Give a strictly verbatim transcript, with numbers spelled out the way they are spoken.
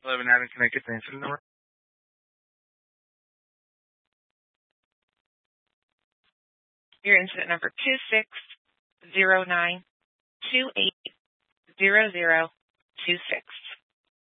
eleven Adam, can I get the incident number? Your incident number two six zero nine two eight zero zero two six.